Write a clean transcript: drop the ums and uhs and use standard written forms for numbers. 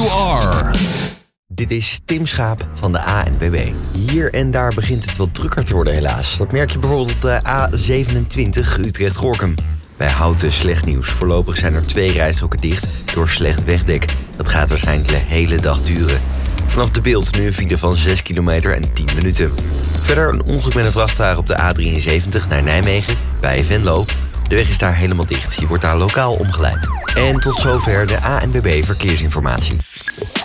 you are. Dit is Tim Schaap van de ANWB. Hier en daar begint het wat drukker te worden helaas. Dat merk je bijvoorbeeld op de A27 Utrecht-Gorkum. Bij Houten slecht nieuws. Voorlopig zijn er 2 rijstroken dicht door slecht wegdek. Dat gaat waarschijnlijk de hele dag duren. Vanaf De Bilt nu een file van 6 kilometer en 10 minuten. Verder een ongeluk met een vrachtwagen op de A73 naar Nijmegen bij Venlo. De weg is daar helemaal dicht. Je wordt daar lokaal omgeleid. En tot zover de ANWB Verkeersinformatie.